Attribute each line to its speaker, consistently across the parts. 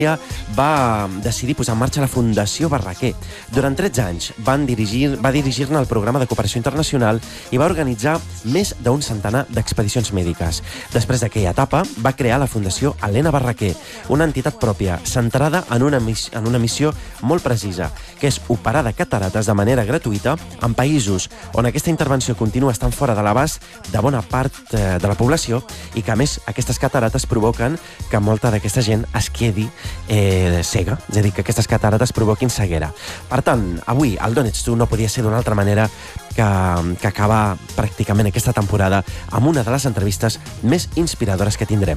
Speaker 1: va decidir posar en marxa la Fundació Barraquer. Durant 13 anys va dirigir-ne el programa de cooperació internacional i va organitzar més d'un centenar d'expedicions mèdiques. Després d'aquella etapa, va crear la Fundació Elena Barraquer, una entitat pròpia, centrada en una missió molt precisa, que és operar de catarates de manera gratuïta en països on aquesta intervenció continua estant fora de l'abast de bona part de la població i que, a més, aquestes catarates provoquen que molta d'aquesta gent es quedi cega, és a dir, que aquestes catarates provoquin ceguera. Per tant, avui el D'on ets tu no podia ser d'una altra manera que acabar pràcticament aquesta temporada amb una de les entrevistes més inspiradores que tindrem.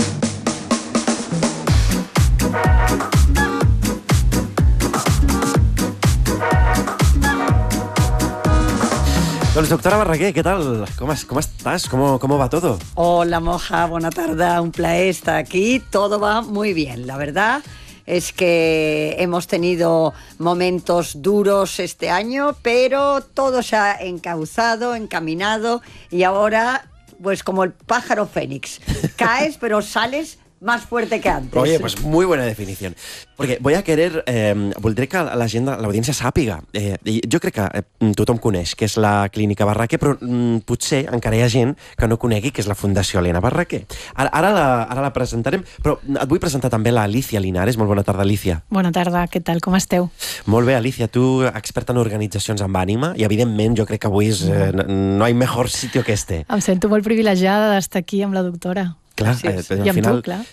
Speaker 1: Doncs, doctora Barraquer, ¿qué tal? ¿Cómo estás? ¿Cómo va todo?
Speaker 2: Hola, Moja, buena tarde, un placer estar aquí. Todo va muy bien, la verdad es que hemos tenido momentos duros este año, pero todo se ha encauzado, encaminado y ahora, pues como el pájaro fénix, caes pero sales más fuerte que antes.
Speaker 1: Oye, pues muy buena definición. Porque voy a querer... voldré que la gent, l'audiència sàpiga. Jo crec que tothom coneix què és la Clínica Barraquer, però potser encara hi ha gent que no conegui què és la Fundació Elena Barraquer. Ara la presentarem, però et vull presentar també l'Alicia Linares. Molt bona tarda, Alicia.
Speaker 3: Bona tarda, què tal? Com esteu?
Speaker 1: Molt bé, Alicia. Tu, experta en organitzacions amb ànima, i evidentment jo crec que avui no hi ha mejor sitio que este.
Speaker 3: Em sento molt privilegiada d'estar aquí amb la doctora.
Speaker 1: Clar,
Speaker 3: i amb final... tu, clar.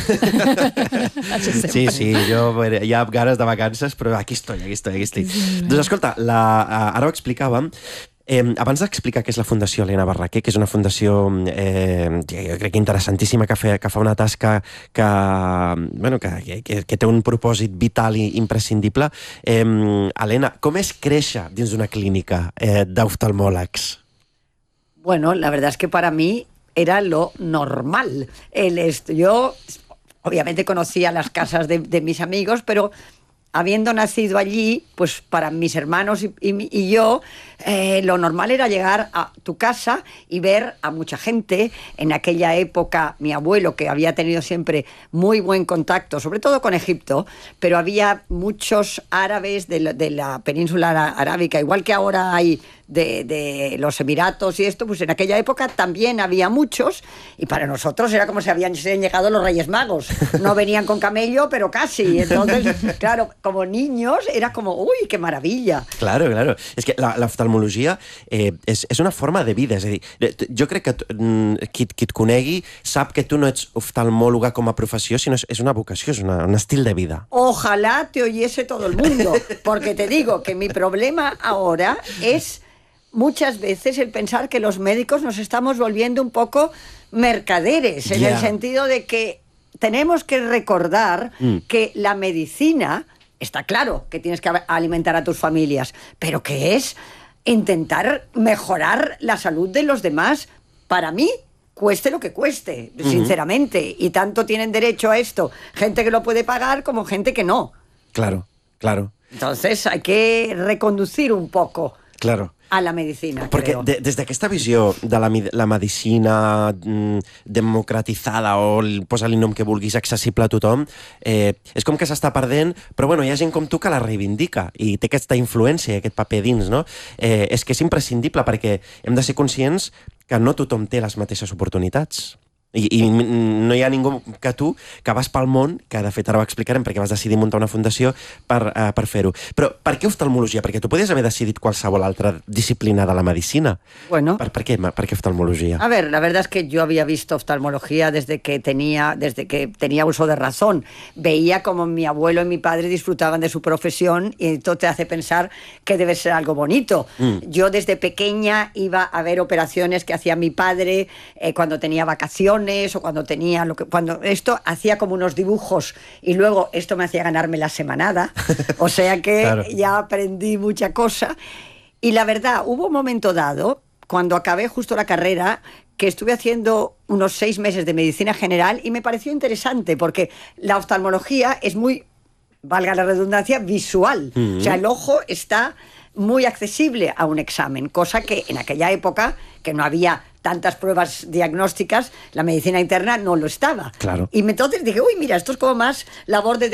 Speaker 1: Sí, jo hi ha ganes de vacances, però aquí estic. Doncs escolta, ara ho explicàvem. Abans d'explicar què és la Fundació Elena Barraquer, que és una fundació jo crec que interessantíssima, que fa una tasca que té un propòsit vital i imprescindible. Elena, com és créixer dins d'una clínica d'oftalmòlegs?
Speaker 2: Bueno, la verdad es que para mí era lo normal. Yo obviamente conocía las casas de mis amigos, pero habiendo nacido allí, pues para mis hermanos y yo, lo normal era llegar a tu casa y ver a mucha gente. En aquella época, mi abuelo, que había tenido siempre muy buen contacto, sobre todo con Egipto, pero había muchos árabes de la península arábica, igual que ahora hay de los Emiratos y esto, pues en aquella época también había muchos, y para nosotros era como si habían llegado los Reyes Magos. No venían con camello, pero casi. Entonces, claro, como niños era como, uy, qué maravilla.
Speaker 1: Claro. És que l'oftalmologia és una forma de vida. És a dir, jo crec que qui et conegui sap que tu no ets oftalmòloga com a professió, sinó és una vocació, és un estil de vida.
Speaker 2: Ojalá te oyese todo el mundo, porque te digo que mi problema ahora es muchas veces el pensar que los médicos nos estamos volviendo un poco mercaderes, en el sentido de que tenemos que recordar que la medicina, está claro que tienes que alimentar a tus familias, pero que es intentar mejorar la salud de los demás. Para mí, cueste lo que cueste, sinceramente, y tanto tienen derecho a esto gente que lo puede pagar como gente que no.
Speaker 1: Claro.
Speaker 2: Entonces hay que reconducir un poco a la medicina.
Speaker 1: Perquè des d'aquesta visió de la medicina democratitzada, o posa-li nom que vulguis, accessible a tothom, és com que s'està perdent, però bueno, hi ha gent com tu que la reivindica i té aquesta influència i aquest paper dins, no? És que és imprescindible, perquè hem de ser conscients que no tothom té les mateixes oportunitats. I no hi ha ningú que tu que vas pel món, que de fet ara ho explicarem perquè vas decidir muntar una fundació per fer-ho. Però per què oftalmologia? Perquè tu podies haver decidit qualsevol altra disciplina de la medicina.
Speaker 2: Bueno.
Speaker 1: ¿Per qué oftalmología?
Speaker 2: A ver, la verdad es que yo había visto oftalmología desde que tenía uso de razón. Veía como mi abuelo y mi padre disfrutaban de su profesión y esto te hace pensar que debe ser algo bonito. Yo desde pequeña iba a ver operaciones que hacía mi padre cuando tenía vacaciones, o cuando esto hacía como unos dibujos y luego esto me hacía ganarme la semanada, o sea que ya aprendí mucha cosa. Y la verdad, hubo un momento dado, cuando acabé justo la carrera, que estuve haciendo unos 6 meses de medicina general y me pareció interesante porque la oftalmología es muy, valga la redundancia, visual. O sea, el ojo está muy accesible a un examen, cosa que en aquella época, que no había tantas pruebas diagnósticas, la medicina interna no lo estaba.
Speaker 1: Claro.
Speaker 2: Y entonces dije, uy, mira, esto es como más labor de